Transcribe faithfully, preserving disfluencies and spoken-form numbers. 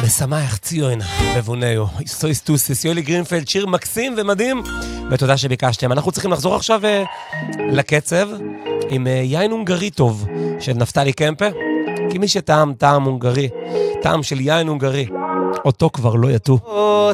ושמח ציון בבונאו. סויס טוסיס, יולי גרינפלד, שיר מקסים ומדהים, ותודה שביקשתם. אנחנו צריכים לחזור עכשיו לקצב עם יין הונגרי טוב של נפתלי קמפה, כי מי שטעם טעם הונגרי, טעם של יין הונגרי, אותו כבר לא יתו.